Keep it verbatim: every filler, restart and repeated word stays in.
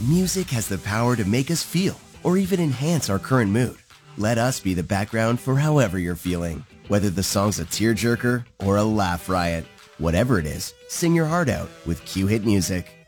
Music has the power to make us feel, or even enhance our current mood. Let us be the background for however you're feeling. Whether the song's a tearjerker or a laugh riot. Whatever it is, sing your heart out with Q Hit Music.